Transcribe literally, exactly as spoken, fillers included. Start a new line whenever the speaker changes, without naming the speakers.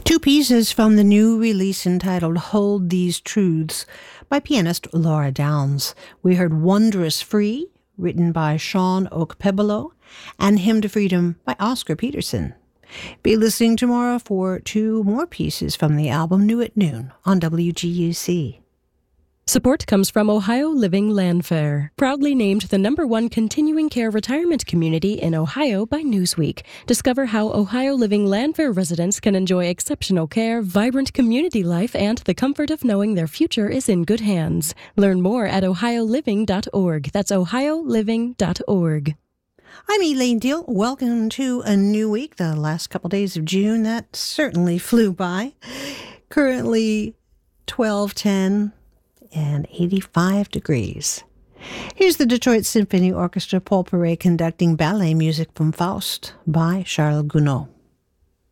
Two pieces from the new release entitled Hold These Truths by pianist Laura Downs. We heard Wondrous Free, written by Sean Okpebolo, and Hymn to Freedom by Oscar Peterson. Be listening tomorrow for two more pieces from the album New at Noon on W G U C.
Support comes from Ohio Living Landfair, proudly named the number one continuing care retirement community in Ohio by Newsweek. Discover how Ohio Living Landfair residents can enjoy exceptional care, vibrant community life, and the comfort of knowing their future is in good hands. Learn more at ohio living dot org. That's ohio living dot org.
I'm Elaine Deal. Welcome to a new week, the last couple days of June. That certainly flew by. Currently twelve ten and eighty-five degrees. Here's the Detroit Symphony Orchestra, Paul Perret conducting ballet music from Faust by Charles Gounod.